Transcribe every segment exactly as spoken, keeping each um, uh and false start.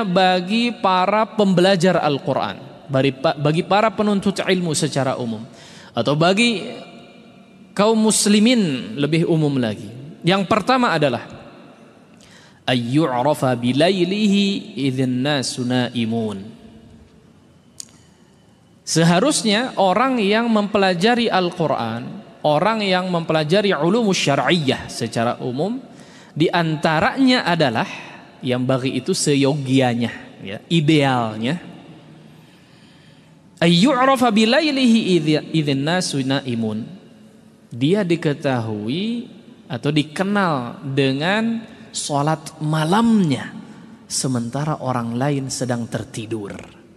bagi para pembelajar Al-Quran, bagi para penuntut ilmu secara umum, atau bagi kaum muslimin lebih umum lagi. Yang pertama adalah ayyu'rafa bilailihi idzan nasu naimun. Seharusnya orang yang mempelajari Al-Quran, orang yang mempelajari ulumus syar'iyyah secara umum, di antaranya adalah yang bagi itu seyogianya, ya, idealnya ayyu'rafa bilailihi idzan nasu naimun. Dia diketahui atau dikenal dengan salat malamnya sementara orang lain sedang tertidur.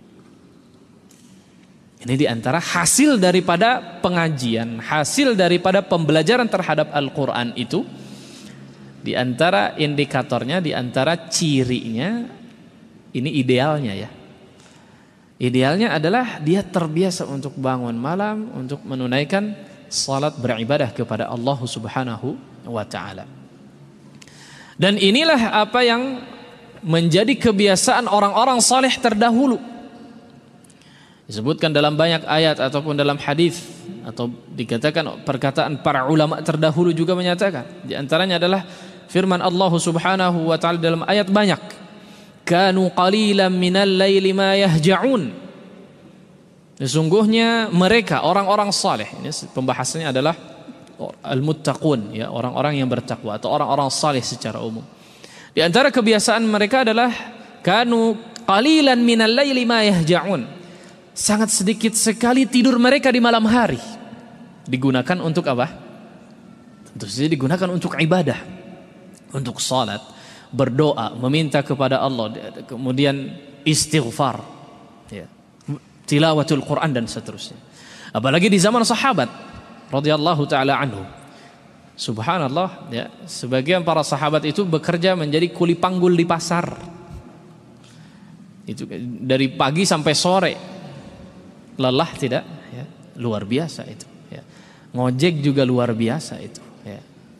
Ini diantara hasil daripada pengajian, hasil daripada pembelajaran terhadap Al-Quran itu. Di antara indikatornya, di antara cirinya, ini idealnya ya. Idealnya adalah dia terbiasa untuk bangun malam untuk menunaikan salat beribadah kepada Allah Subhanahu wa ta'ala. Dan inilah apa yang menjadi kebiasaan orang-orang saleh terdahulu. Disebutkan dalam banyak ayat ataupun dalam hadis, atau dikatakan perkataan para ulama terdahulu juga menyatakan. Di antaranya adalah firman Allah Subhanahu wa ta'ala dalam ayat banyak. Kanu qalilan minal laili ma yahja'un. Sesungguhnya mereka orang-orang saleh, ini pembahasannya adalah al-muttaqun, ya, orang-orang yang bertakwa atau orang-orang saleh secara umum. Di antara kebiasaan mereka adalah kanu qalilan minal laili ma yahja'un. Sangat sedikit sekali tidur mereka di malam hari. Digunakan untuk apa? Tentu saja digunakan untuk ibadah, untuk salat, berdoa, meminta kepada Allah, kemudian istighfar, ya, tilawatul Quran dan seterusnya. Apalagi di zaman sahabat radhiyallahu taala anhu. Subhanallah, ya, sebagian para sahabat itu bekerja menjadi kuli panggul di pasar. Itu dari pagi sampai sore. Lelah tidak? Ya, luar biasa itu. Ya. Ngojek juga luar biasa itu. Ya.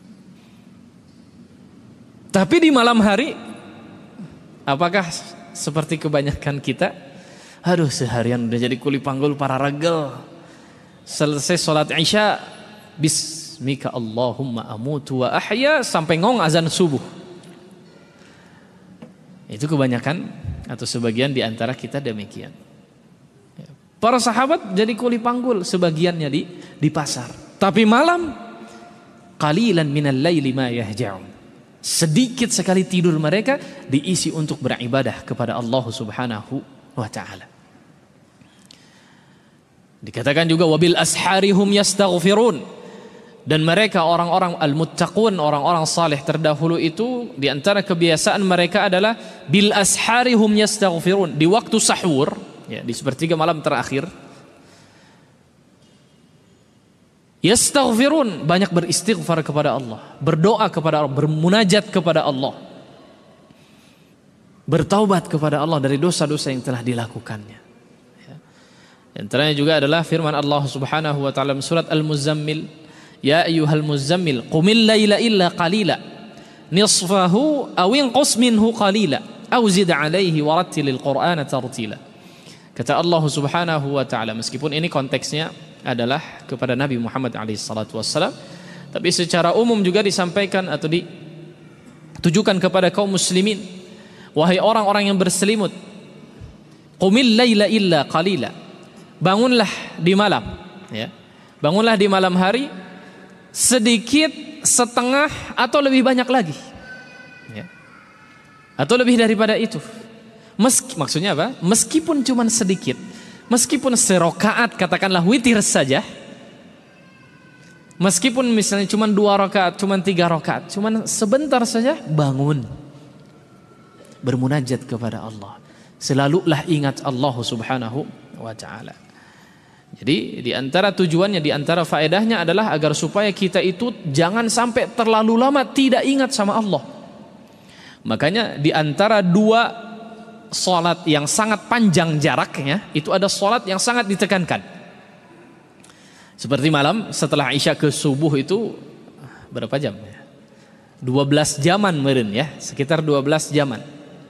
Tapi di malam hari, apakah seperti kebanyakan kita? Aduh, seharian udah jadi kuli panggul para regel. Selesai sholat isya, bismika Allahumma amutu wa ahya, sampai ngong azan subuh. Itu kebanyakan atau sebagian di antara kita demikian. Para sahabat jadi kuli panggul sebagiannya di di pasar. Tapi malam qalilan minal laili ma yahja'un. Sedikit sekali tidur mereka diisi untuk beribadah kepada Allah Subhanahu wa ta'ala. Dikatakan juga wabil asharihum yastaghfirun. Dan mereka orang-orang al-muttaqun, orang-orang saleh terdahulu itu, di antara kebiasaan mereka adalah bil asharihum yastaghfirun. Di waktu sahur, ya, di sepertiga malam terakhir, yastaghfirun, banyak beristighfar kepada Allah, berdoa kepada Allah, bermunajat kepada Allah, bertaubat kepada Allah dari dosa-dosa yang telah dilakukannya. Ya. Antaranya juga adalah firman Allah Subhanahu wa ta'ala surat Al-Muzammil, ya ayyuhal muzammil qumil laila illa qalila nisfahu aw inqus minhu qalila aw zid alaihi warattilil qur'ana tartila. Kata Allah Subhanahu wa ta'ala, meskipun ini konteksnya adalah kepada Nabi Muhammad alaihi salatu wassalam, tapi secara umum juga disampaikan atau ditujukan kepada kaum muslimin. Wahai orang-orang yang berselimut, qumil laila illa qalila, bangunlah di malam, ya. Bangunlah di malam hari sedikit, setengah, atau lebih banyak lagi, ya. Atau lebih daripada itu. Meski, maksudnya apa? Meskipun cuma sedikit, meskipun serokaat, katakanlah witir saja, meskipun misalnya cuma dua rakaat, cuma tiga rakaat, cuma sebentar saja bangun, bermunajat kepada Allah. Selalulah ingat Allah Subhanahu wa ta'ala. Jadi di antara tujuannya, di antara faedahnya adalah agar supaya kita itu jangan sampai terlalu lama tidak ingat sama Allah. Makanya di antara dua salat yang sangat panjang jaraknya, itu ada salat yang sangat ditekankan. Seperti malam setelah isya ke subuh itu berapa jam? dua belas jaman meren, ya, sekitar dua belas jaman.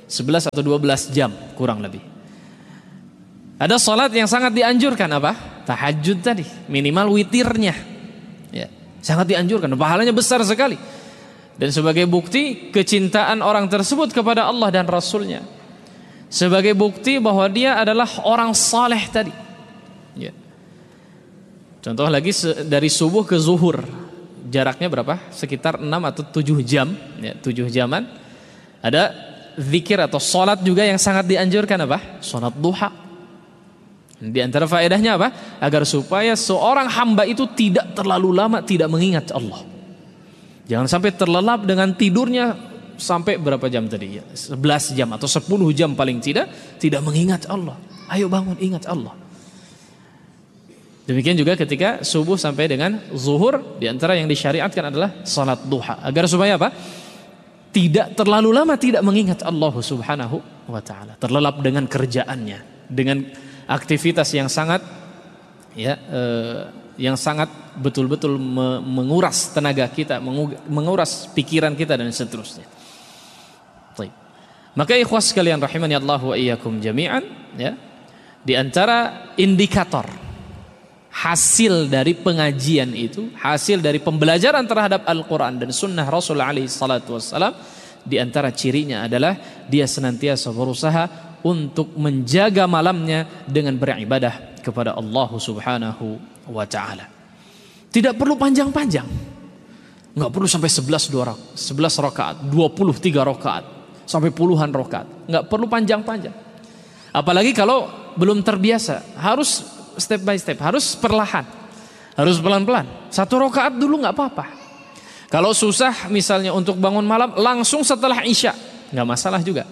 sebelas atau dua belas jam kurang lebih. Ada salat yang sangat dianjurkan apa? Tahajud tadi, minimal witirnya. Ya, sangat dianjurkan, pahalanya besar sekali. Dan sebagai bukti kecintaan orang tersebut kepada Allah dan Rasulnya, sebagai bukti bahwa dia adalah orang saleh tadi. Ya. Contoh lagi dari subuh ke zuhur, jaraknya berapa? Sekitar enam atau tujuh jam, ya, tujuh jaman. Ada zikir atau salat juga yang sangat dianjurkan apa? Salat duha. Di antara faedahnya apa? Agar supaya seorang hamba itu tidak terlalu lama tidak mengingat Allah. Jangan sampai terlelap dengan tidurnya sampai berapa jam tadi? Ya, sebelas jam atau sepuluh jam paling tidak tidak mengingat Allah. Ayo bangun, ingat Allah. Demikian juga ketika subuh sampai dengan zuhur, di antara yang disyariatkan adalah salat duha. Agar supaya apa? Tidak terlalu lama tidak mengingat Allah Subhanahu wa taala. Terlelap dengan kerjaannya, dengan aktivitas yang sangat ya eh, yang sangat betul-betul me menguras tenaga kita, menguras pikiran kita dan seterusnya. Baik. Maka ikhwas sekalian rahimani Allah wa iyyakum jami'an, ya. Di antara indikator hasil dari pengajian itu, hasil dari pembelajaran terhadap Al-Qur'an dan sunnah Rasul alaihi salatu wassalam, di antara cirinya adalah dia senantiasa berusaha untuk menjaga malamnya dengan beribadah kepada Allah Subhanahu wa taala. Tidak perlu panjang-panjang. Enggak perlu sampai sebelas rakaat, dua puluh tiga rakaat, sampai puluhan rakaat. Enggak perlu panjang-panjang. Apalagi kalau belum terbiasa, harus step by step, harus perlahan. Harus pelan-pelan. Satu rakaat dulu enggak apa-apa. Kalau susah misalnya untuk bangun malam langsung setelah Isya, enggak masalah juga.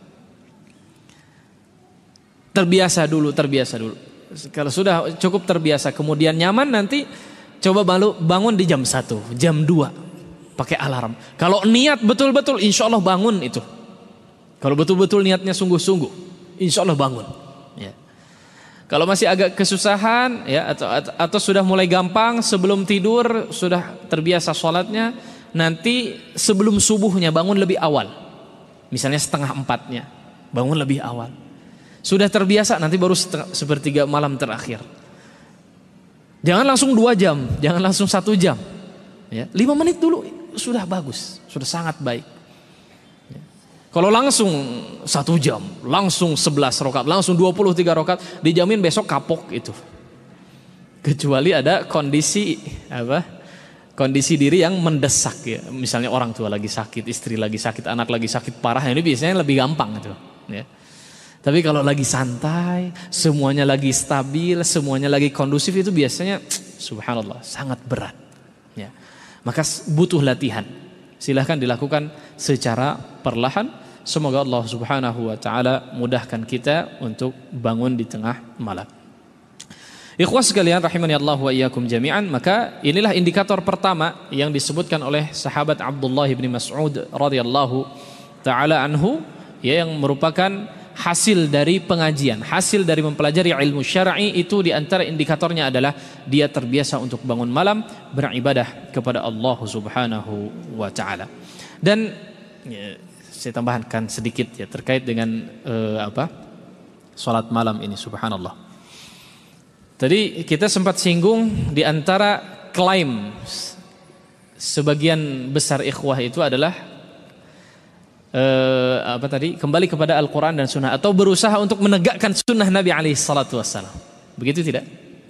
Terbiasa dulu, terbiasa dulu. Kalau sudah cukup terbiasa, kemudian nyaman, nanti coba balu bangun di jam satu, jam dua, pakai alarm. Kalau niat betul-betul, insya Allah bangun itu. Kalau betul-betul niatnya sungguh-sungguh, insya Allah bangun. Ya. Kalau masih agak kesusahan, ya, atau, atau atau sudah mulai gampang, sebelum tidur sudah terbiasa sholatnya, nanti sebelum subuhnya bangun lebih awal. Misalnya setengah empatnya, bangun lebih awal. Sudah terbiasa, nanti baru sepertiga malam terakhir. Jangan langsung dua jam, jangan langsung satu jam. Ya, lima menit dulu sudah bagus, sudah sangat baik. Ya. Kalau langsung satu jam, langsung sebelas rakaat, langsung dua puluh tiga rakaat, dijamin besok kapok itu. Kecuali ada kondisi apa? Kondisi diri yang mendesak, ya. Misalnya orang tua lagi sakit, istri lagi sakit, anak lagi sakit parah, ini biasanya lebih gampang itu. Ya. Tapi kalau lagi santai, semuanya lagi stabil, semuanya lagi kondusif, itu biasanya subhanallah sangat berat. Ya. Maka butuh latihan. Silahkan dilakukan secara perlahan. Semoga Allah Subhanahu wa taala mudahkan kita untuk bangun di tengah malam. Ikhwas sekalian rahimani Allah wa iyyakum jami'an, maka inilah indikator pertama yang disebutkan oleh sahabat Abdullah bin Mas'ud radhiyallahu taala anhu, ya, yang merupakan hasil dari pengajian, hasil dari mempelajari ilmu syar'i. Itu diantara indikatornya adalah dia terbiasa untuk bangun malam beribadah kepada Allah Subhanahu wa taala. Dan ya, saya tambahkan sedikit ya terkait dengan uh, apa? Salat malam ini, subhanallah. Tadi kita sempat singgung di antara klaim sebagian besar ikhwah itu adalah Uh, apa tadi, kembali kepada Al-Quran dan Sunnah, atau berusaha untuk menegakkan Sunnah Nabi alaihi salatu wassalam. Begitu tidak?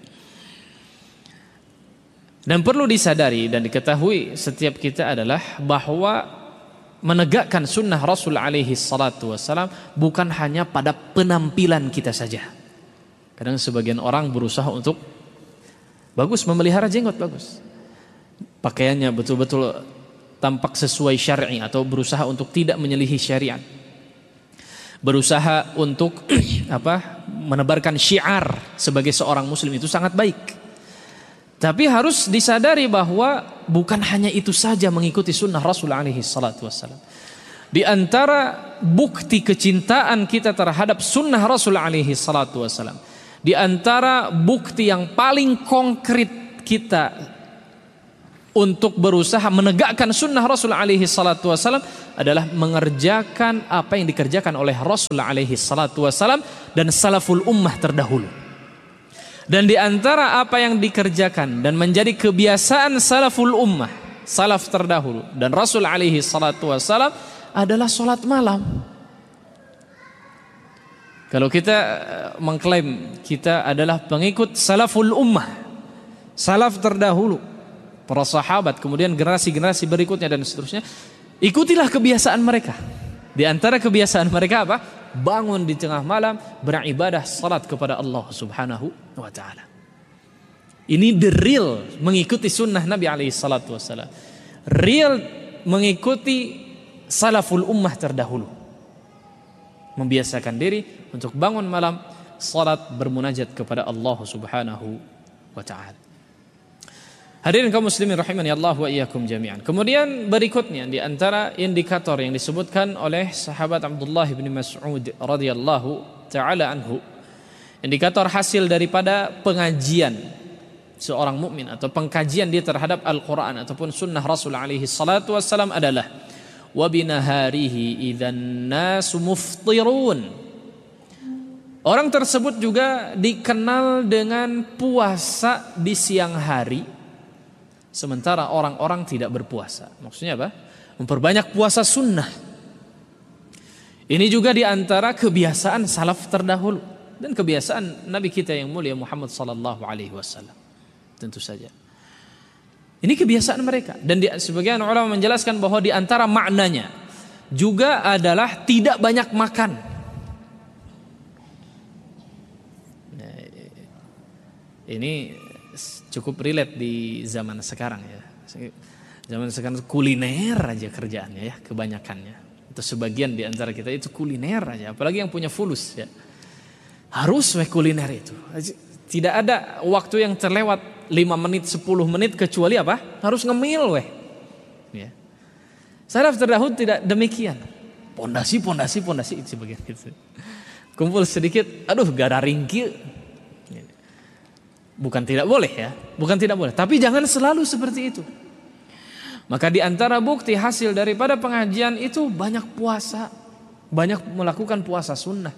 Dan perlu disadari dan diketahui setiap kita adalah bahwa menegakkan Sunnah Rasul alaihi salatu wassalam bukan hanya pada penampilan kita saja. Kadang sebagian orang berusaha untuk bagus, memelihara jenggot bagus, pakaiannya betul-betul tampak sesuai syar'i, atau berusaha untuk tidak menyelihi syariat, berusaha untuk apa menebarkan syiar sebagai seorang muslim. Itu sangat baik, tapi harus disadari bahwa bukan hanya itu saja mengikuti sunnah Rasul alaihi salatu wassalam. Di antara bukti kecintaan kita terhadap sunnah Rasul alaihi salatu wassalam, di antara bukti yang paling konkret kita untuk berusaha menegakkan sunnah Rasul alaihi salatu wasallam adalah mengerjakan apa yang dikerjakan oleh Rasul alaihi salatu wasallam dan salaful ummah terdahulu. Dan di antara apa yang dikerjakan dan menjadi kebiasaan salaful ummah, salaf terdahulu dan Rasul alaihi salatu wasallam adalah sholat malam. Kalau kita mengklaim kita adalah pengikut salaful ummah, salaf terdahulu, para sahabat, kemudian generasi-generasi berikutnya dan seterusnya, ikutilah kebiasaan mereka. Di antara kebiasaan mereka apa? Bangun di tengah malam, beribadah salat kepada Allah Subhanahu wa taala. Ini the real mengikuti sunnah Nabi alaihi salatu wasallam. Real mengikuti salaful ummah terdahulu. Membiasakan diri untuk bangun malam, salat, bermunajat kepada Allah Subhanahu wa taala. Hadirin kaum muslimin rahimani Allah wa iyyakum jami'an. Kemudian berikutnya di antara indikator yang disebutkan oleh sahabat Abdullah bin Mas'ud radhiyallahu taala anhu, indikator hasil daripada pengajian seorang mukmin atau pengkajian dia terhadap Al-Qur'an ataupun sunnah Rasul alaihi salatu wassalam adalah wa binaharihi idzan nasu muftirun. Orang tersebut juga dikenal dengan puasa di siang hari, sementara orang-orang tidak berpuasa. Maksudnya apa? Memperbanyak puasa sunnah. Ini juga diantara kebiasaan salaf terdahulu dan kebiasaan Nabi kita yang mulia Muhammad sallallahu alaihi wasallam. Tentu saja. Ini kebiasaan mereka. Dan di, sebagian ulama menjelaskan bahwa di antara maknanya juga adalah tidak banyak makan. Nah, ini cukup relate di zaman sekarang ya. Zaman sekarang kuliner aja kerjaannya ya, kebanyakannya. Atau sebagian di antara kita itu kuliner aja, apalagi yang punya fulus ya. Harus weh kuliner itu. Tidak ada waktu yang terlewat lima menit, sepuluh menit kecuali apa? Harus ngemil weh. Ya. Salaf terdahulu tidak demikian. Pondasi, pondasi, pondasi itu sebagian gitu. Kumpul sedikit, aduh gara ringkil. Bukan tidak boleh ya, bukan tidak boleh, tapi jangan selalu seperti itu. Maka di antara bukti hasil daripada pengajian itu banyak puasa, banyak melakukan puasa sunnah.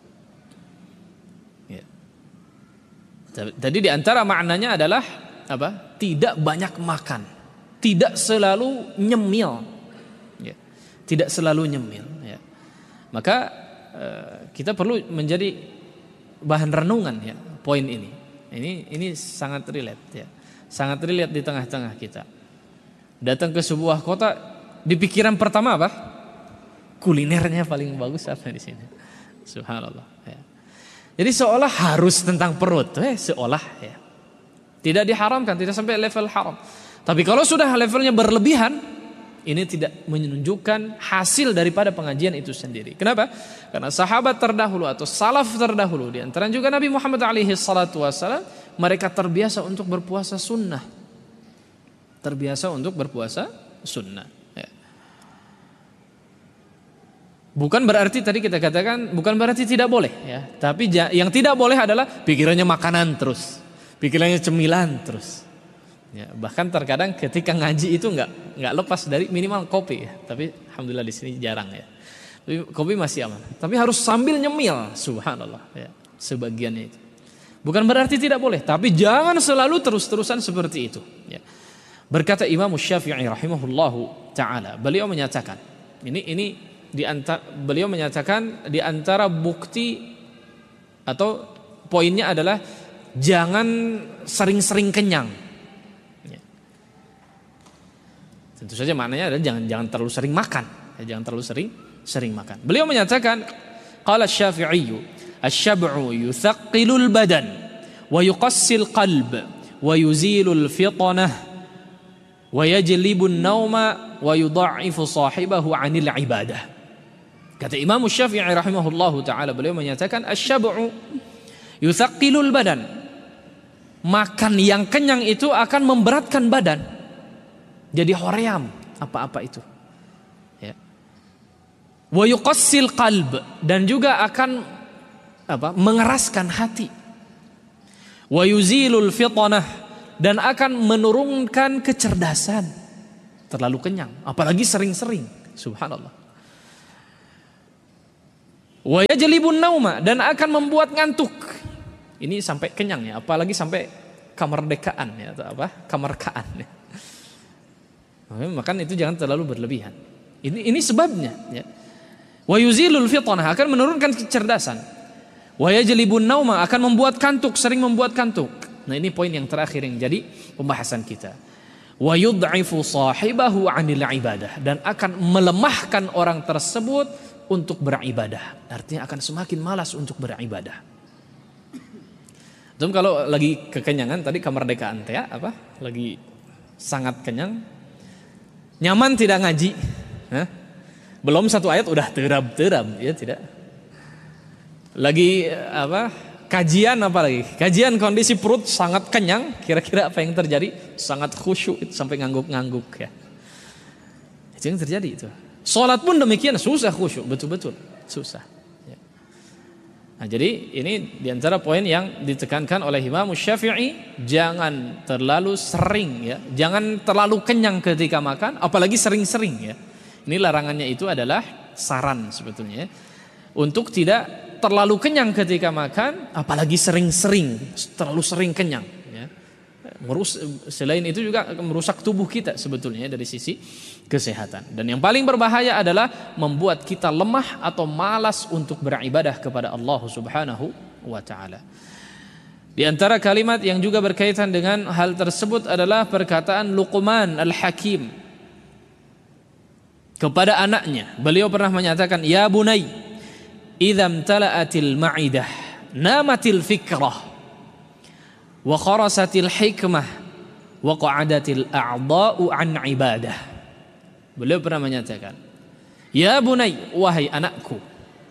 Ya. Jadi di antara maknanya adalah apa? Tidak banyak makan, tidak selalu nyemil, ya. Tidak selalu nyemil. Ya. Maka eh, kita perlu menjadi bahan renungan ya poin ini. Ini ini sangat relate ya. Sangat relate di tengah-tengah kita. Datang ke sebuah kota, di pikiran pertama apa? Kulinernya paling bagus apa di sini? Subhanallah ya. Jadi seolah harus tentang perut, eh seolah ya. Tidak diharamkan, tidak sampai level haram. Tapi kalau sudah levelnya berlebihan, ini tidak menunjukkan hasil daripada pengajian itu sendiri. Kenapa? Karena sahabat terdahulu atau salaf terdahulu, di antara juga Nabi Muhammad alaihi salatu wasallam, mereka terbiasa untuk berpuasa sunnah. Terbiasa untuk berpuasa sunnah. Ya. Bukan berarti tadi kita katakan, bukan berarti tidak boleh. Ya. Tapi yang tidak boleh adalah pikirannya makanan terus, pikirannya cemilan terus. Ya, bahkan terkadang ketika ngaji itu nggak nggak lepas dari minimal kopi ya. Tapi alhamdulillah di sini jarang ya. Tapi kopi masih aman. Tapi harus sambil nyemil, subhanallah ya. Sebagiannya itu. Bukan berarti tidak boleh, tapi jangan selalu terus-terusan seperti itu ya. Berkata Imam Syafi'i rahimahullahu taala, beliau menyatakan, ini ini di antara beliau menyatakan di antara bukti atau poinnya adalah jangan sering-sering kenyang. Tentu saja maknanya adalah jangan jangan terlalu sering makan, ya, jangan terlalu sering sering makan. Beliau menyatakan, qala Asy-Syafi'i, asy-syab'u yuthaqqilul badan wa yuqassil qalb wa yuzilul fitnah wa yajlibun nauma wa yudha'ifu sahibahu 'anil ibadah. Kata Imam Syafi'i rahimahullahu taala, beliau menyatakan asy-syab'u yuthaqqilul badan. Makan yang kenyang itu akan memberatkan badan. Jadi hoream apa-apa itu. Ya. Wa yuqassil qalb, dan juga akan apa? Mengeraskan hati. Wa yuzilul fitnah, dan akan menurunkan kecerdasan. Terlalu kenyang, apalagi sering-sering. Subhanallah. Wa yajlibun nauma, dan akan membuat ngantuk. Ini sampai kenyang ya, apalagi sampai kemerdekaan ya, atau apa? Kemerkaan ya. Makan itu jangan terlalu berlebihan. Ini ini sebabnya ya. Wa yuzilul fitnah, akan menurunkan kecerdasan. Wa yajlibun nauma, akan membuat kantuk, sering membuat kantuk. Nah, ini poin yang terakhir yang jadi pembahasan kita. Wa yud'ifu sahibahu 'anil ibadah, dan akan melemahkan orang tersebut untuk beribadah. Artinya akan semakin malas untuk beribadah. Jadi kalau lagi kekenyangan tadi kemerdekaan teh ya, apa? Lagi sangat kenyang, nyaman tidak ngaji. Hah? Belum satu ayat udah terab-terab, ya tidak. Lagi apa? Kajian apa lagi? Kajian kondisi perut sangat kenyang, kira-kira apa yang terjadi? Sangat khusyuk sampai ngangguk-ngangguk ya. Itu yang terjadi itu. Salat pun demikian, susah khusyuk, betul-betul susah. Ya. Nah, jadi ini diantara poin yang ditekankan oleh Imam Syafi'i, jangan terlalu sering ya, jangan terlalu kenyang ketika makan, apalagi sering-sering ya. Ini larangannya itu adalah saran sebetulnya ya. Untuk tidak terlalu kenyang ketika makan, apalagi sering-sering, terlalu sering kenyang ya. Merus, selain itu juga merusak tubuh kita sebetulnya dari sisi kesehatan. Dan yang paling berbahaya adalah membuat kita lemah atau malas untuk beribadah kepada Allah Subhanahu wa taala. Di antara kalimat yang juga berkaitan dengan hal tersebut adalah perkataan Luqman Al-Hakim kepada anaknya. Beliau pernah menyatakan, "Ya bunai, idzam tala'atil ma'idah, namatil fikrah, wa kharasatil hikmah, wa qa'adatil a'dha'u an ibadah." Beliau pernah menyatakan, "Ya bunai, wahai anakku,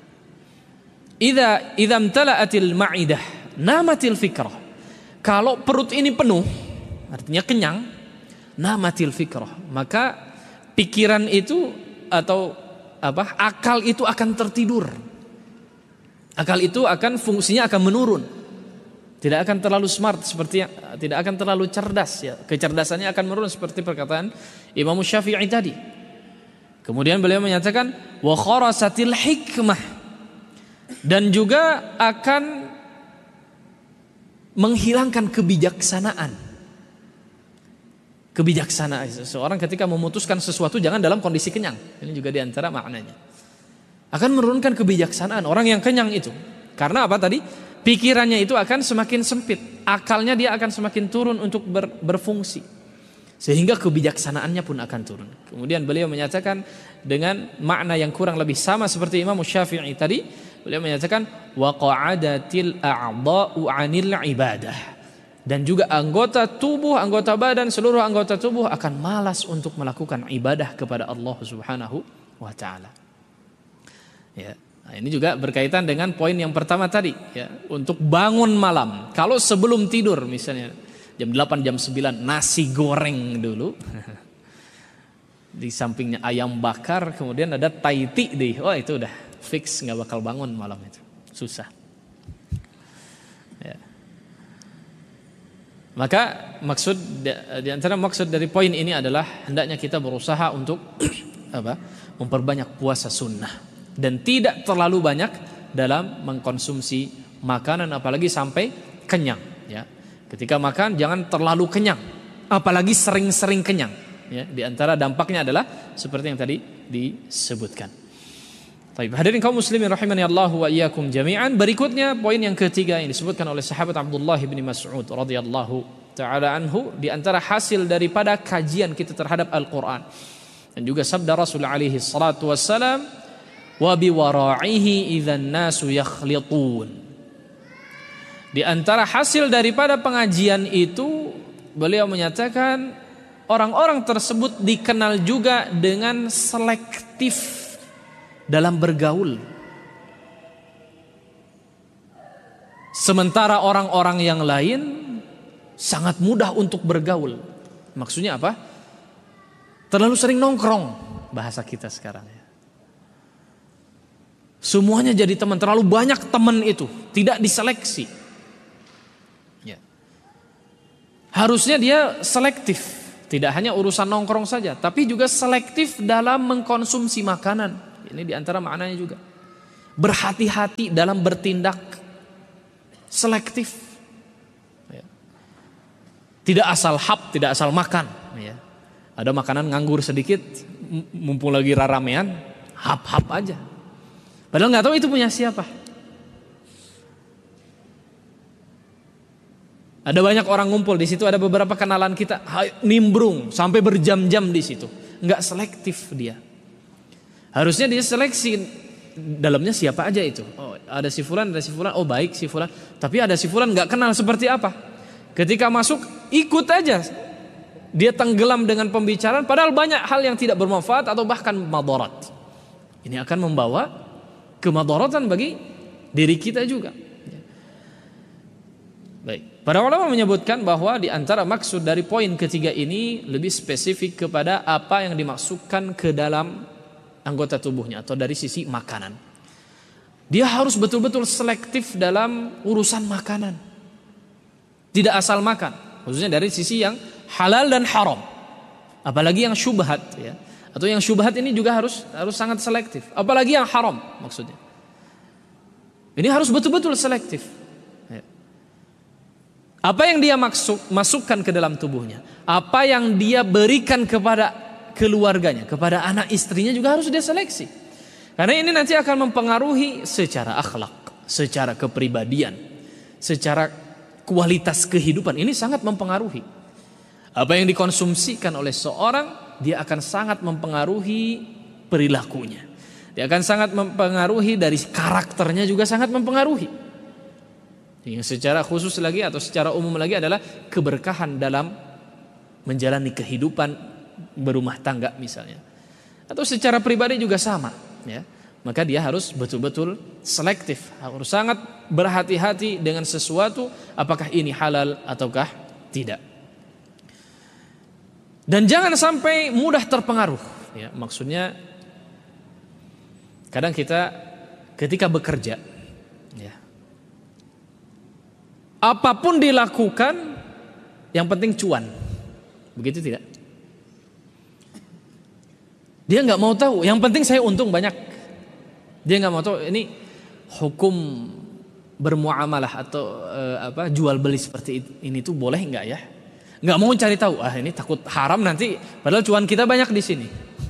idza idzam tala'atil ma'idah, namatil fikrah." Kalau perut ini penuh, artinya kenyang, namatil fikrah, maka pikiran itu atau apa? Akal itu akan tertidur. Akal itu akan fungsinya akan menurun. Tidak akan terlalu smart seperti yang, tidak akan terlalu cerdas ya. Kecerdasannya akan menurun seperti perkataan Imam Syafi'i tadi. Kemudian beliau menyatakan wa kharasatil hikmah, dan juga akan menghilangkan kebijaksanaan. Kebijaksanaan seseorang ketika memutuskan sesuatu jangan dalam kondisi kenyang. Ini juga diantara maknanya. Akan menurunkan kebijaksanaan orang yang kenyang itu. Karena apa tadi? Pikirannya itu akan semakin sempit. Akalnya dia akan semakin turun untuk ber, berfungsi. Sehingga kebijaksanaannya pun akan turun. Kemudian beliau menyatakan dengan makna yang kurang lebih sama seperti Imam Syafi'i tadi. Beliau menyatakan wa qa'adatil a'dha'u 'anil ibadah. Dan juga anggota tubuh, anggota badan, seluruh anggota tubuh akan malas untuk melakukan ibadah kepada Allah Subhanahu wa taala. Ya, nah ini juga berkaitan dengan poin yang pertama tadi ya, untuk bangun malam. Kalau sebelum tidur misalnya jam delapan, jam sembilan nasi goreng dulu. Di sampingnya ayam bakar, kemudian ada taiti deh. Oh, itu udah fix nggak bakal bangun malam itu. Susah. Ya. Maka maksud di antara maksud dari poin ini adalah hendaknya kita berusaha untuk apa? Memperbanyak puasa sunnah dan tidak terlalu banyak dalam mengkonsumsi makanan apalagi sampai kenyang ya. Ketika makan jangan terlalu kenyang, apalagi sering-sering kenyang ya. Di antara dampaknya adalah seperti yang tadi disebutkan. Baik, hadirin kaum muslimin rahimani Allah wa iyyakum jami'an. Berikutnya poin yang ketiga yang disebutkan oleh sahabat Abdullah bin Mas'ud radhiyallahu taala anhu, di antara hasil daripada kajian kita terhadap Al-Qur'an dan juga sabda Rasul alaihi salatu wassalam, wa bi wara'ihi idzan nasu yakhlitun. Di antara hasil daripada pengajian itu beliau menyatakan orang-orang tersebut dikenal juga dengan selektif dalam bergaul. Sementara orang-orang yang lain sangat mudah untuk bergaul. Maksudnya apa? Terlalu sering nongkrong, bahasa kita sekarang ya. Semuanya jadi teman, terlalu banyak teman itu, tidak diseleksi. Ya. Harusnya dia selektif. Tidak hanya urusan nongkrong saja, tapi juga selektif dalam mengkonsumsi makanan. Ini diantara maknanya juga. Berhati-hati dalam bertindak, selektif. Tidak asal hap, tidak asal makan. Ada makanan nganggur sedikit, mumpung lagi raramean, hap-hap aja. Padahal nggak tahu itu punya siapa. Ada banyak orang ngumpul di situ, ada beberapa kenalan kita nimbrung sampai berjam-jam di situ. Nggak selektif dia. Harusnya dia seleksi dalamnya siapa aja itu. Oh, ada si fulan, ada si fulan. Oh baik si fulan. Tapi ada si fulan nggak kenal seperti apa. Ketika masuk ikut aja. Dia tenggelam dengan pembicaraan. Padahal banyak hal yang tidak bermanfaat atau bahkan madarat. Ini akan membawa kemadaratan bagi diri kita juga. Baik. Para ulama menyebutkan bahwa di antara maksud dari poin ketiga ini lebih spesifik kepada apa yang dimasukkan ke dalam anggota tubuhnya atau dari sisi makanan. Dia harus betul-betul selektif dalam urusan makanan. Tidak asal makan, khususnya dari sisi yang halal dan haram. Apalagi yang syubhat ya. Atau yang syubhat ini juga harus harus sangat selektif. Apalagi yang haram maksudnya. Ini harus betul-betul selektif. Ya. Apa yang dia maksud masukkan ke dalam tubuhnya, apa yang dia berikan kepada keluarganya, kepada anak istrinya juga harus dia seleksi. Karena ini nanti akan mempengaruhi secara akhlak, secara kepribadian, secara kualitas kehidupan. Ini sangat mempengaruhi. Apa yang dikonsumsikan oleh seorang, dia akan sangat mempengaruhi perilakunya. Dia akan sangat mempengaruhi dari karakternya juga sangat mempengaruhi. Yang secara khusus lagi atau secara umum lagi adalah keberkahan dalam menjalani kehidupan berumah tangga misalnya. Atau secara pribadi juga sama. Ya. Maka dia harus betul-betul selektif. Harus sangat berhati-hati dengan sesuatu. Apakah ini halal ataukah tidak. Dan jangan sampai mudah terpengaruh. Ya, maksudnya kadang kita ketika bekerja, ya, apapun dilakukan, yang penting cuan, begitu tidak? Dia nggak mau tahu, yang penting saya untung banyak. Dia nggak mau tahu ini hukum bermuamalah atau eh, apa jual beli seperti ini tuh boleh nggak ya? Nggak mau cari tahu, ah ini takut haram nanti, padahal cuan kita banyak di sini.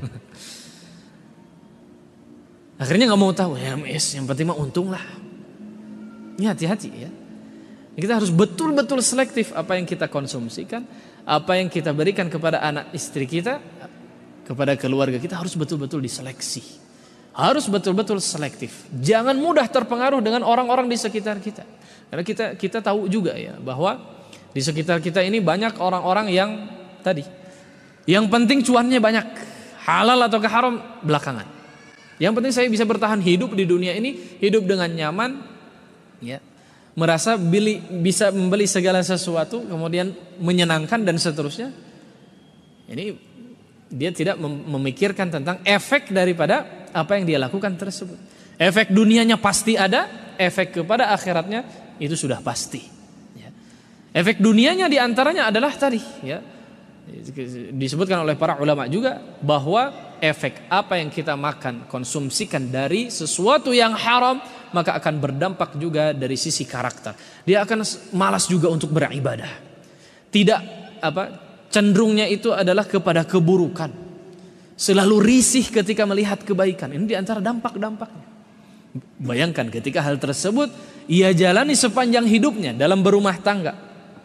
Akhirnya nggak mau tahu, ya mes, yang penting mah untung lah. Ini hati-hati ya. Kita harus betul-betul selektif apa yang kita konsumsikan, apa yang kita berikan kepada anak istri kita, kepada keluarga kita harus betul-betul diseleksi. Harus betul-betul selektif. Jangan mudah terpengaruh dengan orang-orang di sekitar kita. Karena kita kita tahu juga ya bahwa di sekitar kita ini banyak orang-orang yang tadi, yang penting cuannya banyak, halal atau haram belakangan. Yang penting saya bisa bertahan hidup di dunia ini, hidup dengan nyaman, ya, merasa beli, bisa membeli segala sesuatu, kemudian menyenangkan dan seterusnya. Ini dia tidak memikirkan tentang efek daripada apa yang dia lakukan tersebut. Efek dunianya pasti ada, efek kepada akhiratnya itu sudah pasti. Efek dunianya diantaranya adalah tadi ya, disebutkan oleh para ulama juga bahwa efek apa yang kita makan, konsumsikan dari sesuatu yang haram maka akan berdampak juga dari sisi karakter. Dia akan malas juga untuk beribadah. Tidak apa cenderungnya itu adalah kepada keburukan. Selalu risih ketika melihat kebaikan. Ini diantara dampak-dampaknya. Bayangkan ketika hal tersebut ia jalani sepanjang hidupnya dalam berumah tangga.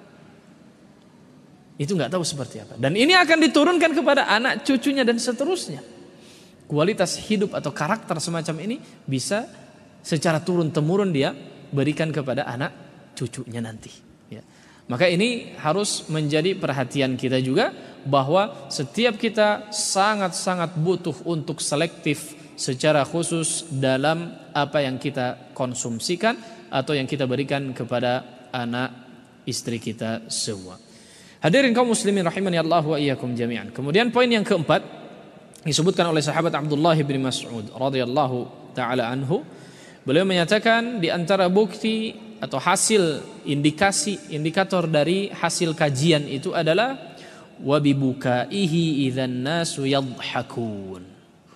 Itu nggak tahu seperti apa. Dan ini akan diturunkan kepada anak cucunya dan seterusnya. Kualitas hidup atau karakter semacam ini bisa secara turun temurun dia berikan kepada anak cucunya nanti. Ya. Maka ini harus menjadi perhatian kita juga bahwa setiap kita sangat-sangat butuh untuk selektif secara khusus dalam apa yang kita konsumsikan atau yang kita berikan kepada anak istri kita semua. Hadirin kaum muslimin rahimani Allah wa iyyakum jami'an. Kemudian poin yang keempat disebutkan oleh sahabat Abdullah bin Mas'ud radhiyallahu taala anhu. Beliau menyatakan di antara bukti atau hasil indikasi indikator dari hasil kajian itu adalah wabibukaihi idzan nasu yadhakun.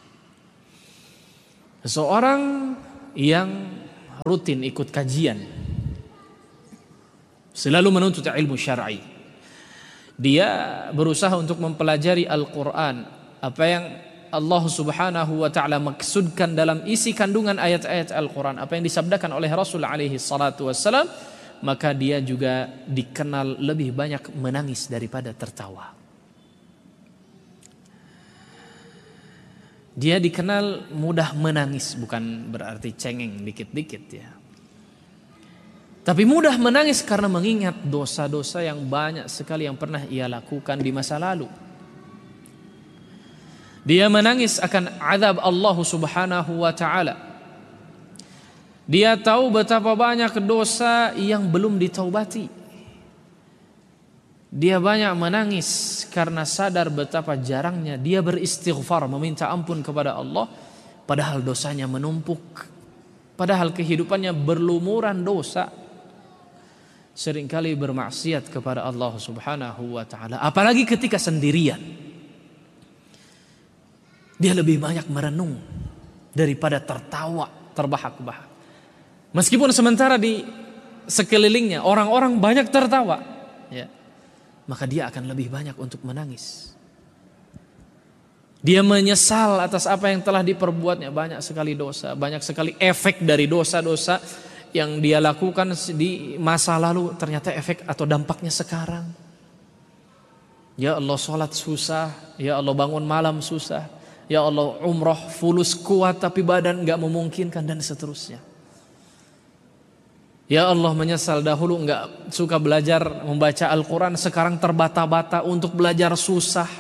Seseorang yang rutin ikut kajian, selalu menuntut ilmu syar'i, dia berusaha untuk mempelajari Al-Quran, apa yang Allah subhanahu wa ta'ala maksudkan dalam isi kandungan ayat-ayat Al-Quran, apa yang disabdakan oleh Rasul alaihi salatu wassalam, maka dia juga dikenal lebih banyak menangis daripada tertawa. Dia dikenal mudah menangis, bukan berarti cengeng dikit-dikit ya, tapi mudah menangis karena mengingat dosa-dosa yang banyak sekali yang pernah ia lakukan di masa lalu. Dia menangis akan azab Allah subhanahu wa ta'ala. Dia tahu betapa banyak dosa yang belum ditaubati. Dia banyak menangis karena sadar betapa jarangnya dia beristighfar, meminta ampun kepada Allah, padahal dosanya menumpuk, padahal kehidupannya berlumuran dosa, seringkali bermaksiat kepada Allah subhanahu wa ta'ala. Apalagi ketika sendirian, dia lebih banyak merenung daripada tertawa terbahak-bahak. Meskipun sementara di sekelilingnya orang-orang banyak tertawa, ya, maka dia akan lebih banyak untuk menangis. Dia menyesal atas apa yang telah diperbuatnya. Banyak sekali dosa, banyak sekali efek dari dosa-dosa yang dia lakukan di masa lalu, ternyata efek atau dampaknya sekarang. Ya Allah, sholat susah. Ya Allah, bangun malam susah. Ya Allah, umroh fulus kuat tapi badan gak memungkinkan, dan seterusnya. Ya Allah, menyesal dahulu gak suka belajar membaca Al-Quran, sekarang terbata-bata untuk belajar susah.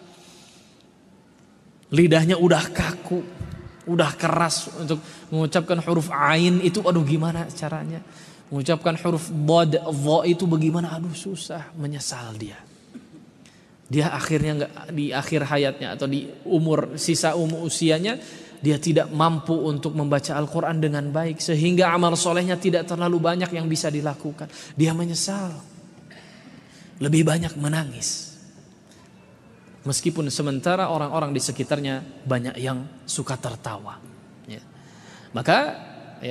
Lidahnya udah kaku, udah keras untuk mengucapkan huruf ain itu, aduh gimana caranya. Mengucapkan huruf dhad, dha itu bagaimana, aduh susah. Menyesal dia. Dia akhirnya nggak, di akhir hayatnya atau di umur sisa umur usianya, dia tidak mampu untuk membaca Al-Quran dengan baik, sehingga amal solehnya tidak terlalu banyak yang bisa dilakukan. Dia menyesal, lebih banyak menangis, meskipun sementara orang-orang di sekitarnya banyak yang suka tertawa. Ya. Maka ya,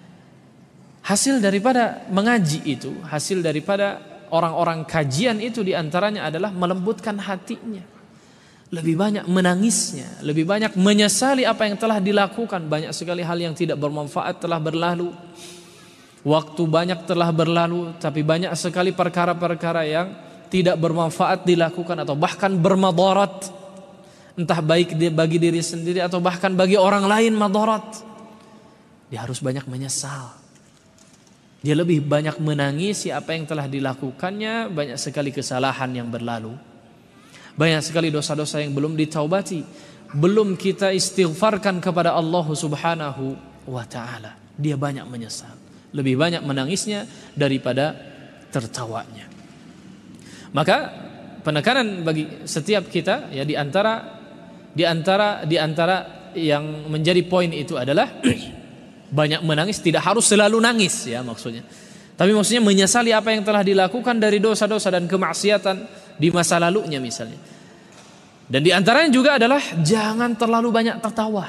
hasil daripada mengaji itu, hasil daripada orang-orang kajian itu diantaranya adalah melembutkan hatinya, lebih banyak menangisnya, lebih banyak menyesali apa yang telah dilakukan. Banyak sekali hal yang tidak bermanfaat telah berlalu, waktu banyak telah berlalu, tapi banyak sekali perkara-perkara yang tidak bermanfaat dilakukan atau bahkan bermadarat, entah baik bagi diri sendiri atau bahkan bagi orang lain madarat. Dia harus banyak menyesal. Dia lebih banyak menangisi apa yang telah dilakukannya. Banyak sekali kesalahan yang berlalu, banyak sekali dosa-dosa yang belum ditaubati, belum kita istighfarkan kepada Allah subhanahu wa ta'ala. Dia banyak menyesal, lebih banyak menangisnya daripada tertawanya. Maka penekanan bagi setiap kita, ya, di antara di antara di antara yang menjadi poin itu adalah banyak menangis, tidak harus selalu nangis ya maksudnya. Tapi maksudnya menyesali apa yang telah dilakukan dari dosa-dosa dan kemaksiatan di masa lalunya misalnya. Dan di antaranya juga adalah jangan terlalu banyak tertawa.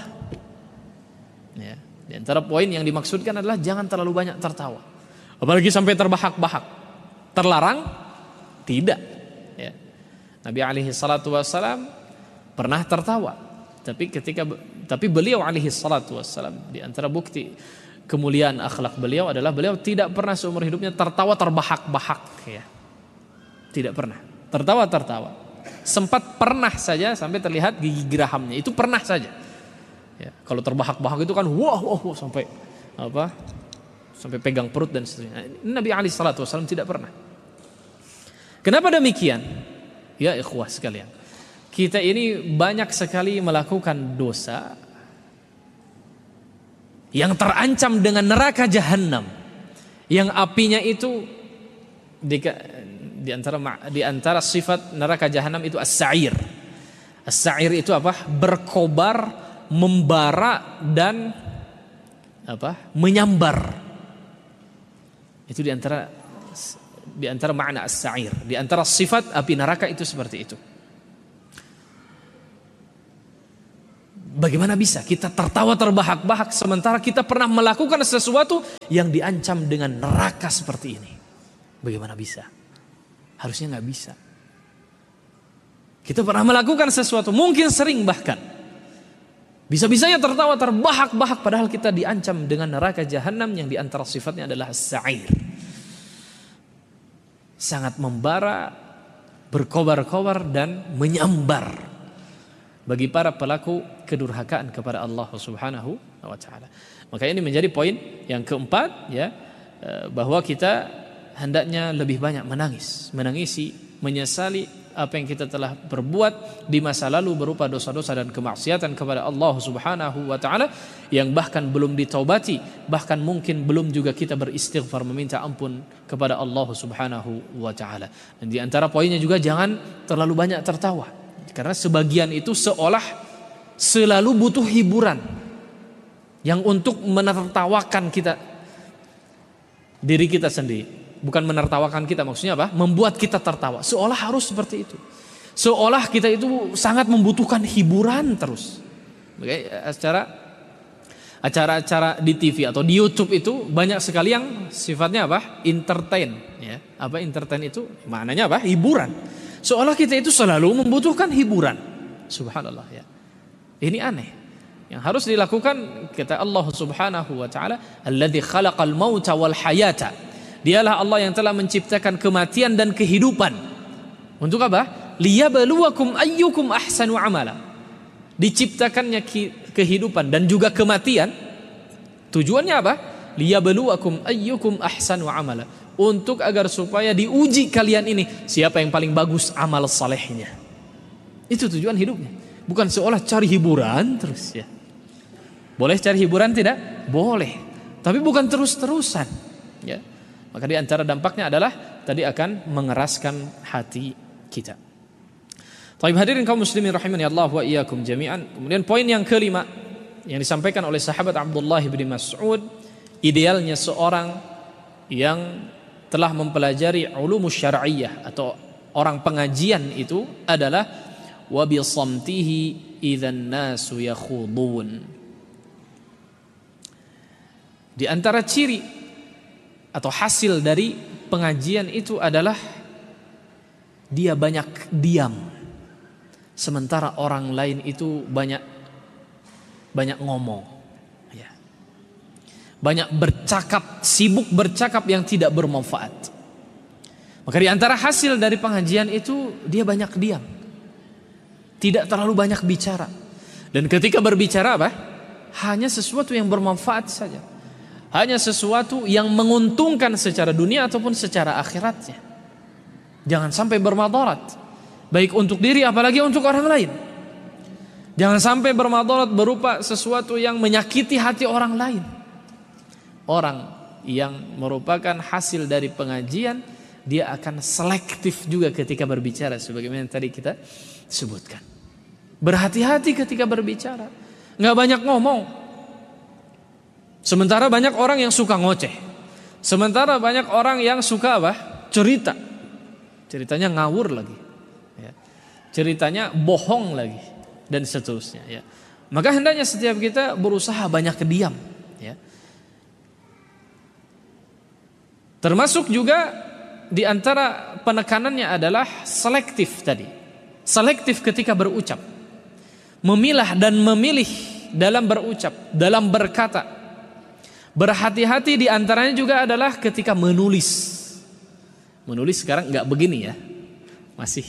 Ya, di antara poin yang dimaksudkan adalah jangan terlalu banyak tertawa. Apalagi sampai terbahak-bahak. Terlarang? Tidak. Ya. Nabi alaihi salatu wassalam pernah tertawa. Tapi ketika tapi beliau alaihi salatu wassalam, di antara bukti kemuliaan akhlak beliau adalah beliau tidak pernah seumur hidupnya tertawa terbahak-bahak ya. Tidak pernah. Tertawa-tertawa. Sempat pernah saja sampai terlihat gigi gerahamnya. Itu pernah saja. Ya, kalau terbahak-bahak itu kan wah wah, wah sampai apa? Sampai pegang perut dan seterusnya. Nabi alaihi salatu wassalam tidak pernah. Kenapa demikian? Ya ikhwah sekalian, kita ini banyak sekali melakukan dosa yang terancam dengan neraka jahanam, yang apinya itu di, di antara di antara sifat neraka jahanam itu as-sa'ir. As-sa'ir itu apa? Berkobar, membara dan apa? Menyambar. Itu di antara di antara makna as-sa'ir, di antara sifat api neraka itu seperti itu. Bagaimana bisa kita tertawa terbahak-bahak sementara kita pernah melakukan sesuatu yang diancam dengan neraka seperti ini? Bagaimana bisa? Harusnya nggak bisa. Kita pernah melakukan sesuatu, mungkin sering bahkan, bisa-bisanya tertawa terbahak-bahak padahal kita diancam dengan neraka jahanam yang diantara sifatnya adalah as-sa'ir. Sangat membara, berkobar-kobar dan menyambar bagi para pelaku kedurhakaan kepada Allah Subhanahu wa taala. Maka ini menjadi poin yang keempat, ya, bahwa kita hendaknya lebih banyak menangis, menangisi, menyesali apa yang kita telah berbuat di masa lalu berupa dosa-dosa dan kemaksiatan kepada Allah Subhanahu wa taala yang bahkan belum ditaubati, bahkan mungkin belum juga kita beristighfar meminta ampun kepada Allah Subhanahu wa taala. Dan di antara poinnya juga jangan terlalu banyak tertawa. Karena sebagian itu seolah selalu butuh hiburan yang untuk menertawakan kita, diri kita sendiri. Bukan menertawakan kita, maksudnya apa? Membuat kita tertawa. Seolah harus seperti itu. Seolah kita itu sangat membutuhkan hiburan terus. Acara acara-acara di T V atau di YouTube itu banyak sekali yang sifatnya apa? Entertain. Ya. Apa entertain itu? Maknanya apa? Hiburan. Seolah kita itu selalu membutuhkan hiburan. Subhanallah, ya. Ini aneh. Yang harus dilakukan kata Allah Subhanahu wa taala, "Alladzi khalaqal mauta wal hayata." Dialah Allah yang telah menciptakan kematian dan kehidupan. Untuk apa? Liyabluwakum ayyukum ahsanu amala. Diciptakannya kehidupan dan juga kematian. Tujuannya apa? Liyabluwakum ayyukum ahsanu amala. Untuk agar supaya diuji kalian ini siapa yang paling bagus amal salehnya. Itu tujuan hidupnya. Bukan seolah cari hiburan terus, ya. Boleh cari hiburan tidak? Boleh. Tapi bukan terus-terusan, ya. Maka di antara dampaknya adalah tadi akan mengeraskan hati kita. Baik, hadirin kaum muslimin rahimani Allah wa iyyakum jami'an. Kemudian poin yang kelima yang disampaikan oleh sahabat Abdullah bin Mas'ud, idealnya seorang yang telah mempelajari ulumus syar'iyyah atau orang pengajian itu adalah wa bi samtihi idzan nasu yakhudun. Di antara ciri atau hasil dari pengajian itu adalah dia banyak diam sementara orang lain itu banyak banyak ngomong. Banyak bercakap, sibuk bercakap yang tidak bermanfaat. Maka di antara hasil dari pengajian itu dia banyak diam. Tidak terlalu banyak bicara. Dan ketika berbicara apa? Hanya sesuatu yang bermanfaat saja. Hanya sesuatu yang menguntungkan secara dunia ataupun secara akhiratnya. Jangan sampai bermadarat. Baik untuk diri apalagi untuk orang lain. Jangan sampai bermadarat berupa sesuatu yang menyakiti hati orang lain. Orang yang merupakan hasil dari pengajian, dia akan selektif juga ketika berbicara, sebagaimana yang tadi kita sebutkan. Berhati-hati ketika berbicara, nggak banyak ngomong. Sementara banyak orang yang suka ngoceh. Sementara banyak orang yang suka apa? Cerita. Ceritanya ngawur lagi, ya. Ceritanya bohong lagi, dan seterusnya. Ya. Maka hendaknya setiap kita berusaha banyak diam. Ya. Termasuk juga di antara penekanannya adalah selektif tadi. Selektif ketika berucap. Memilah dan memilih dalam berucap, dalam berkata. Berhati-hati di antaranya juga adalah ketika menulis. Menulis sekarang nggak begini, ya. Masih